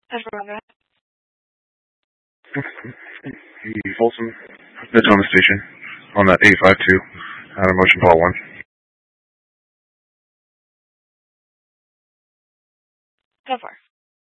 Everyone, right? The Folsom Daytona station on that 852 out of motion ball 1. Go for it.